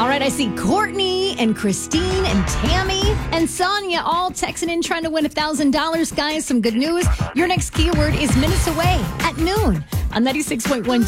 right, I see Courtney and Christine and Tammy and Sonia all texting in trying to win $1,000. Guys, some good news. Your next keyword is minutes away at noon on 96.1